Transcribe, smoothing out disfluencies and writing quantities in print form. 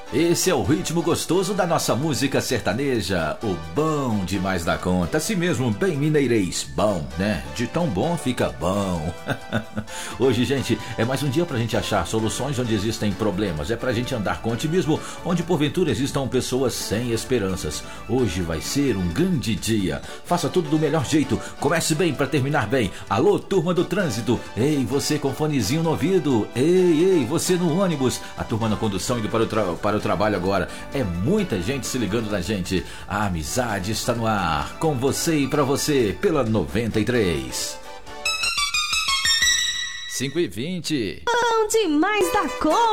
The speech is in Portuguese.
Esse é o ritmo gostoso da nossa música sertaneja, o bom demais da conta, assim mesmo, bem mineirês, bom, né? De tão bom fica bom. Hoje, gente, é mais um dia pra gente achar soluções onde existem problemas, é pra gente andar com otimismo, onde porventura existam pessoas sem esperanças. Hoje vai ser um grande dia, faça tudo do melhor jeito, comece bem pra terminar bem. Alô, turma do trânsito, ei, você com fonezinho no ouvido, ei, você no ônibus, a turma na condução indo para o trabalho agora, é muita gente se ligando na gente. A amizade está no ar, com você e pra você, pela 93. 5h20. Bom demais da conta.